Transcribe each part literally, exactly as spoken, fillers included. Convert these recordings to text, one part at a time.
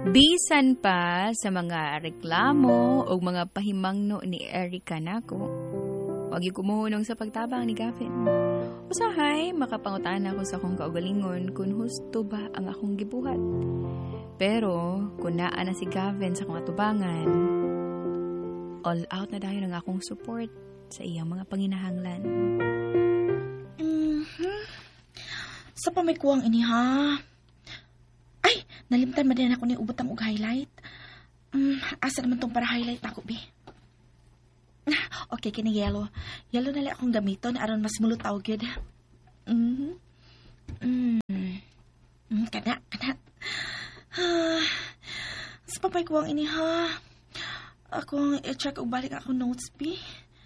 Bisan pa sa mga reklamo o mga pahimangno ni Erica nako, wag yung kumuhunong sa pagtabang ni Gavin. Usahay, makapangutan ako sa akong kaugalingon kung husto ba ang akong gibuhat. Pero, kung naa na si Gavin sa akong atubangan, all out na dahil ang akong support sa iyang mga panginahanglan. Mm-hmm. Sa pamikuang ini, ha? Ay, nalimtan man din ako ni ubot ang og-highlight. Um, asa naman tong para highlight ako, be? Okay, kini yellow. Yellow na lang akong gamiton aron mas mulutaw gyud. Mhm. Mm. Mm, kana, kana. Ah, sa papay ko ang ini, ha? Ako i-check og balik ako notes, be.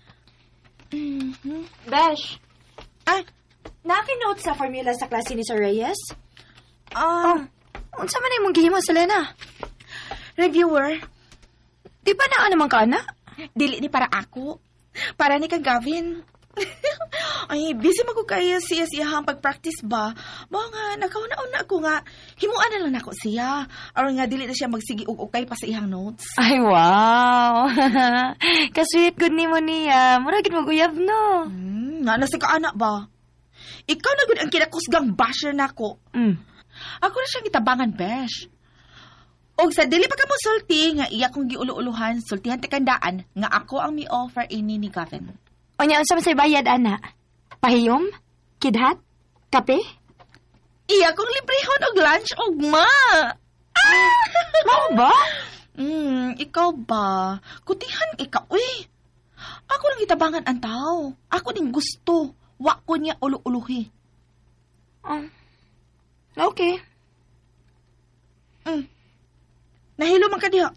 Mhm. Besh, Ay, naki-note sa formula sa klase ni Sir Reyes? ah, Unsa man imong gihimo, Selena? reviewer. Di ba naa naman ka, ana? Dili ni para ako. Para ni kang Gavin. Ay, busy magko kaya siya siya ang pag-practice ba? Ba nga, nakauna-una ako nga. Himuan na lang nako siya. Aron nga dili na siya magsigi og okay pa sa iyang notes. Ay, wow. Ka-sweet good ni mo niya. Muragin mo guyab, no? Hmm, nga na si kaanak ba? Ikaw na gud ang kinakusgang basher nako. Mm. Ako na siyang itabangan, besh. Og sa dili pa ka mo sulti nga iya kong giulo-uluhan, sultihan tikandaan nga ako ang mi-offer ini ni Gavin. O niya, unsa man say bayad, ana? Pahiyom? Kidhat? Kape? Iya kong librehon og lunch og ma. Mao ba? Hmm, ikaw ba? Kutihan ikaw, uy. Ako lang itabangan ang tao. Ako din gusto. Wa ko niya ulu-uluhi. Oh. Okay. Hmm. Nahilo man ka diha.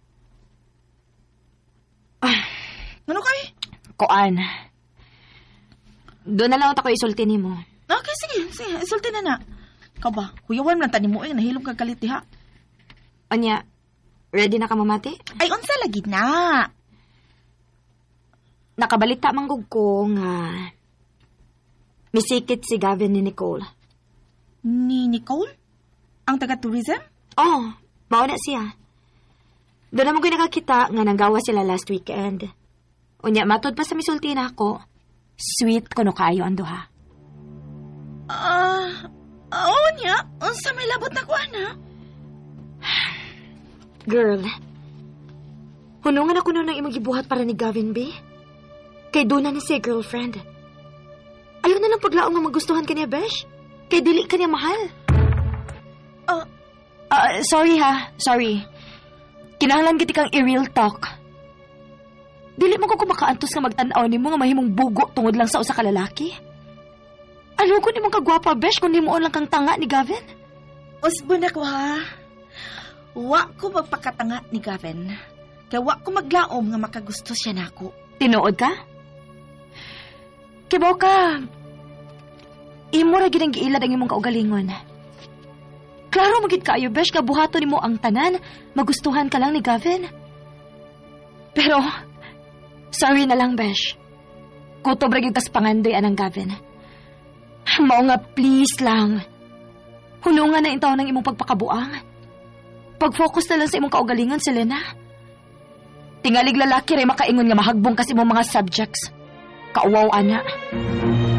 Ah, Ano kay? kuan. Doon na lang ako isulti ni mo. Okay, sige. Sige, isulti na na. Ikaw ba? Kuyawan man tanim mo eh. Nahilom kang kalit diha. O niya, ready na ka mamati? Ay, unsa lagi na. Nakabalita manggug ko nga misikit si Gavin ni Nicole. Ni Nicole? Ang taga-tourism? Oh, mao na siya. Doon naman ko nakakita nga nanggawa sila last weekend. Unya, matod pa sa misulti na ako. Sweet ko no kayo ang duha. Ah, uh, oo niya. Unsa may labot na ko, ana? Girl, hunungan ako nun ng imong gibuhat para ni Gavin, B. Kay doon na ni si girlfriend. Ayaw na lang paglaong nga magustuhan ka niya, Besh. Kay dili ka niya mahal. Ah, Uh, sorry ha, sorry. Kinahanglan giti kang i-real talk. Dili mo ko kumakaantos nga magtanaw ni mo nga mahimong bugo tungod lang sa usa ka lalaki. Ano ko ni mong kagwapa, Besh, kung di mo lang kang tanga ni Gavin? usbon ako, ha? Wa ko magpakatanga ni Gavin. Kaya wa ko maglaom nga makagusto siya nako. Tinuod ka? Kibaw ka. Imo ra gid ang giilad ang imong kaugalingon. Klaro magid kaayo, Besh, nga buhaton nimo ang tanan, magustuhan ka lang ni Gavin. Pero, sorry na lang, Besh. Kutob ra gyud tas pangandoy anang Gavin. Mao nga please lang. Hunungan na intaw ng imong pagpakabuang. Pag-focus na lang sa imong kaugalingon, Selena. Tingalig lalaki rin makaingon nga mahagbong kasi imong mga subjects. Kauwaw, ana.